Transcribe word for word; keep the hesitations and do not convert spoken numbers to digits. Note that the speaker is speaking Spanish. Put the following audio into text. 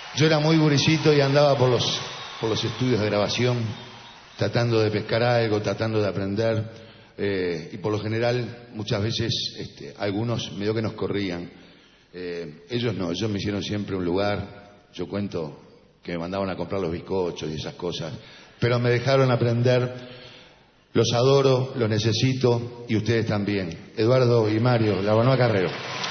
Yo era muy gurisito y andaba por los, por los estudios de grabación, tratando de pescar algo, tratando de aprender, eh, y por lo general, muchas veces, este, algunos medio que nos corrían. Eh, ellos no, ellos me hicieron siempre un lugar. Yo cuento que me mandaban a comprar los bizcochos y esas cosas, pero me dejaron aprender. Los adoro, los necesito, y ustedes también. Eduardo y Mario, La Bonoa Carrero.